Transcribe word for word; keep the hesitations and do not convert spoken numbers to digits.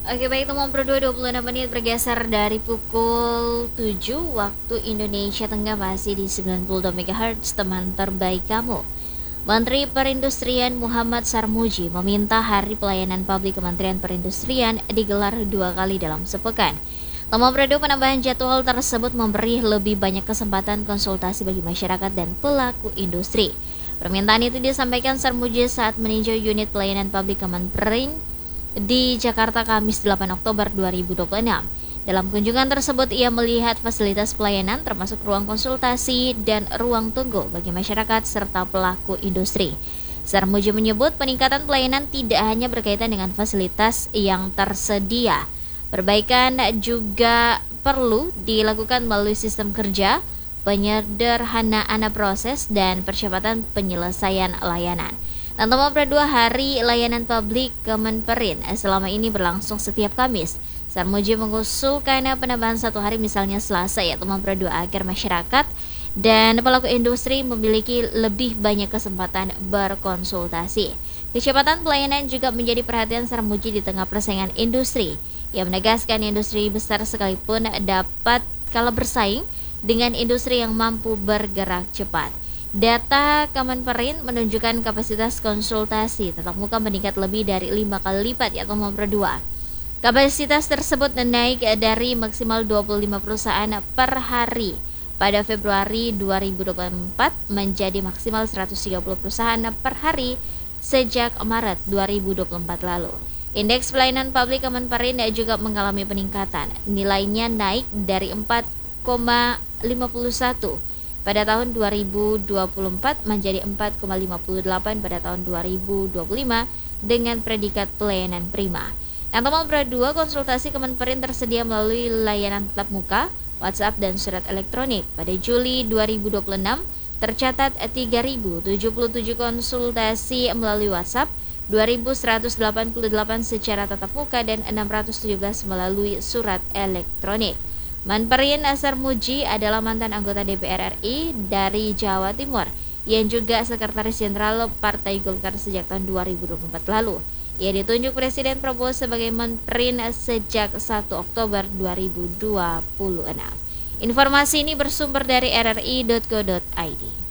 Oke baik teman Pro dua puluh enam menit bergeser dari pukul tujuh waktu Indonesia Tengah, masih di sembilan puluh dua megahertz teman terbaik kamu. Menteri Perindustrian Muhammad Sarmuji meminta Hari Pelayanan Publik Kementerian Perindustrian digelar dua kali dalam sepekan. Teman Pro dua, penambahan jadwal tersebut memberi lebih banyak kesempatan konsultasi bagi masyarakat dan pelaku industri. Permintaan itu disampaikan Sarmuji saat meninjau unit pelayanan publik Kemenperin di Jakarta Kamis delapan Oktober dua ribu dua puluh enam. Dalam kunjungan tersebut, ia melihat fasilitas pelayanan termasuk ruang konsultasi dan ruang tunggu bagi masyarakat serta pelaku industri. Sarmuji menyebut peningkatan pelayanan tidak hanya berkaitan dengan fasilitas yang tersedia. Perbaikan juga perlu dilakukan melalui sistem kerja, penyederhanaan proses, dan percepatan penyelesaian layanan. Dan teman Pro dua, Hari Layanan Publik Kemenperin selama ini berlangsung setiap Kamis. Sarmuji mengusulkan penambahan satu hari, misalnya Selasa ya teman Pro dua, agar masyarakat dan pelaku industri memiliki lebih banyak kesempatan berkonsultasi. Kecepatan pelayanan juga menjadi perhatian Sarmuji di tengah persaingan industri. Ia menegaskan industri besar sekalipun dapat kalah bersaing dengan industri yang mampu bergerak cepat. Data Kemenperin menunjukkan kapasitas konsultasi tatap muka meningkat lebih dari lima kali lipat ya teman Pro dua. Kapasitas tersebut naik dari maksimal dua puluh lima perusahaan per hari pada Februari dua ribu dua puluh empat menjadi maksimal seratus tiga puluh perusahaan per hari sejak Maret dua ribu dua puluh empat lalu. Indeks pelayanan publik Kemenperin juga mengalami peningkatan. Nilainya naik dari empat koma lima puluh satu pada tahun dua ribu dua puluh empat menjadi empat koma lima puluh delapan pada tahun dua ribu dua puluh lima dengan predikat pelayanan prima. Yang teman Pro dua, konsultasi Kemenperin tersedia melalui layanan tatap muka, WhatsApp, dan surat elektronik. Pada Juli dua ribu dua puluh enam tercatat tiga ribu tujuh puluh tujuh konsultasi melalui WhatsApp, dua ribu seratus delapan puluh delapan secara tatap muka, dan enam ratus tujuh belas melalui surat elektronik. Menperin Sarmuji adalah mantan anggota D P R R I dari Jawa Timur yang juga Sekretaris Jenderal Partai Golkar sejak tahun dua ribu dua puluh empat lalu. Ia ditunjuk Presiden Prabowo sebagai Menperin sejak satu Oktober dua ribu dua puluh enam. Informasi ini bersumber dari r r i titik co titik i d.